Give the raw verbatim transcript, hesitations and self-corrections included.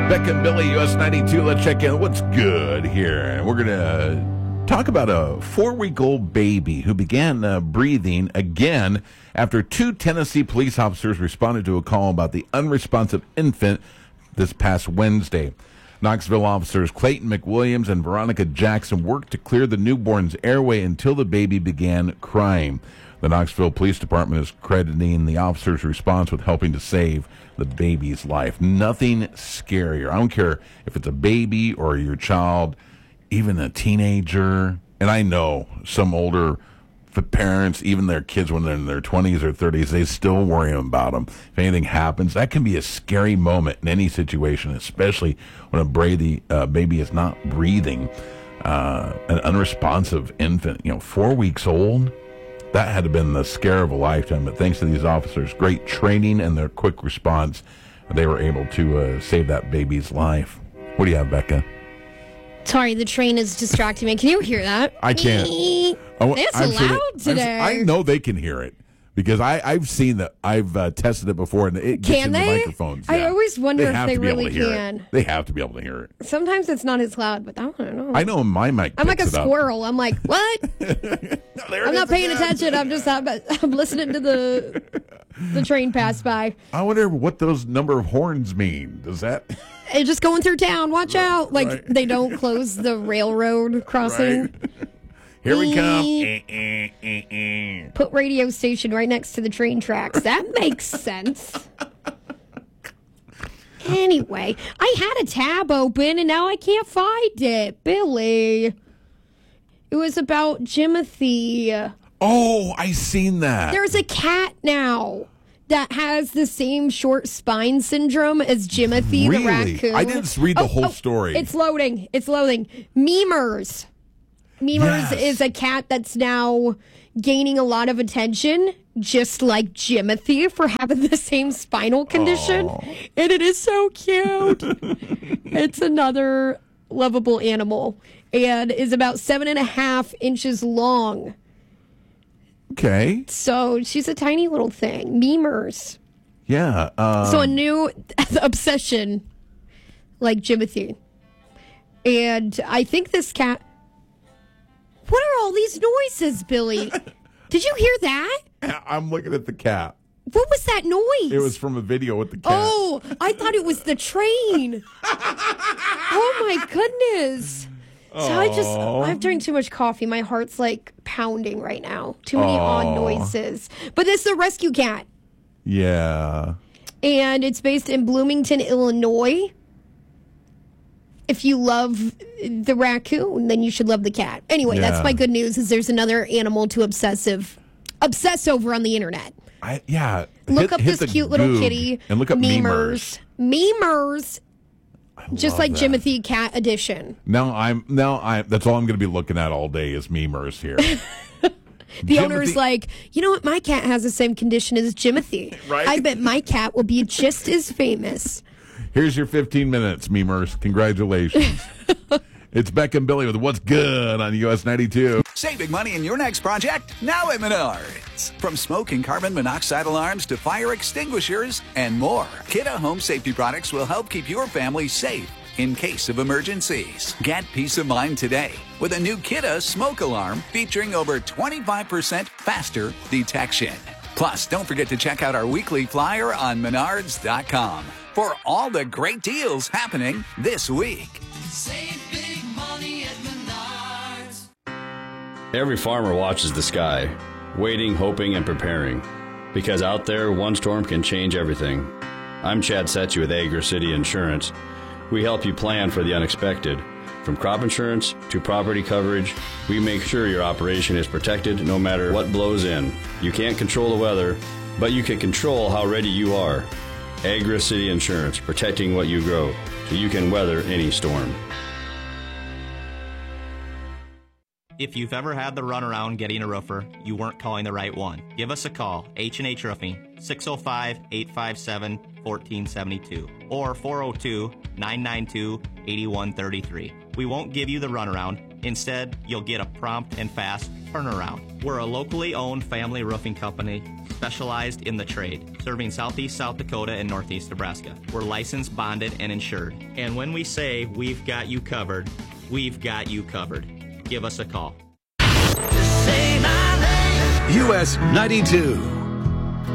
Beck and Billy, U S ninety-two. Let's check in. What's good here? We're going to talk about a four-week-old baby who began uh, breathing again after two Tennessee police officers responded to a call about the unresponsive infant this past Wednesday. Knoxville officers Clayton McWilliams and Veronica Jackson worked to clear the newborn's airway until the baby began crying. The Knoxville Police Department is crediting the officers' response with helping to save the baby's life. Nothing scarier. I don't care if it's a baby or your child, even a teenager. And I know some older parents, even their kids when they're in their twenties or thirties, they still worry about them. If anything happens, that can be a scary moment in any situation, especially when a baby, uh, baby is not breathing. Uh, an unresponsive infant, you know, four weeks old. That had to have been the scare of a lifetime, but thanks to these officers' great training and their quick response, they were able to uh, save that baby's life. What do you have, Becca? Sorry, the train is distracting me. Can you hear that? I can't. Oh, it's I'm loud sure that, today. I know they can hear it because I, I've seen that. I've uh, tested it before, and it gets can in they? the microphones. I yeah. always wonder they if have they to be really able to hear can. It. They have to be able to hear it. Sometimes it's not as loud, but I don't know. I know my mic. I'm like a picks it up. squirrel. I'm like, what? There I'm not paying again. attention. I'm just I'm, I'm listening to the the train pass by. I wonder what those number of horns mean. Does that? It's just going through town. Watch out! Like Right. they don't close the railroad crossing. Right. Here we come. Eh, eh, eh, eh. Put radio station right next to the train tracks. That makes sense. Anyway, I had a tab open and now I can't find it. Billy. It was about Jimothy. Oh, I seen that. There's a cat now that has the same short spine syndrome as Jimothy Really? the raccoon. I didn't read the Oh, whole oh, story. It's loading. It's loading. Memers. Memers Yes. is a cat that's now gaining a lot of attention, just like Jimothy, for having the same spinal condition. Aw. And it is so cute. It's another lovable animal and is about seven and a half inches long. Okay. So she's a tiny little thing. Memers. Yeah. Um, So a new obsession like Jimothy. And I think this cat... What are all these noises, Billy? Did you hear that? I'm looking at the cat. What was that noise? It was from a video with the cat. Oh, I thought it was the train. Oh, my goodness. So I just, Aw. I've drank too much coffee. My heart's like pounding right now. Too many Aw. odd noises. But this is a rescue cat. Yeah. And it's based in Bloomington, Illinois. If you love the raccoon, then you should love the cat. Anyway, Yeah. that's my good news, is there's another animal to obsessive, obsess over on the internet. I yeah. Look Hit- up hit this the cute little Goog kitty. and look up memers. Memers. Memers. Just love like that. Jimothy Cat Edition. Now I'm now I that's all I'm going to be looking at all day is memers here. The owner is Jimothy- like, you know what? My cat has the same condition as Jimothy. Right. I bet my cat will be just as famous. Here's your fifteen minutes, memers. Congratulations. It's Beck and Billy with What's Good on U S ninety-two. Save big money in your next project now at Menards. From smoke and carbon monoxide alarms to fire extinguishers and more, Kidde Home Safety products will help keep your family safe in case of emergencies. Get peace of mind today with a new Kidde smoke alarm featuring over twenty-five percent faster detection. Plus, don't forget to check out our weekly flyer on menards dot com for all the great deals happening this week. Save big money at Menards. Every farmer watches the sky, waiting, hoping, and preparing. Because out there, one storm can change everything. I'm Chad Setchy with Agri City Insurance. We help you plan for the unexpected. From crop insurance to property coverage, we make sure your operation is protected no matter what blows in. You can't control the weather, but you can control how ready you are. Agri City Insurance, protecting what you grow, so you can weather any storm. If you've ever had the runaround getting a roofer, you weren't calling the right one. Give us a call, H and H Roofing, six oh five, eight five seven, one four seven two or four oh two, nine nine two, eight one three three. We won't give you the runaround. Instead, you'll get a prompt and fast Turnaround. We're a locally owned family roofing company specialized in the trade, serving southeast South Dakota and northeast Nebraska. We're licensed, bonded, and insured. And when we say we've got you covered, we've got you covered. Give us a call. U S ninety-two.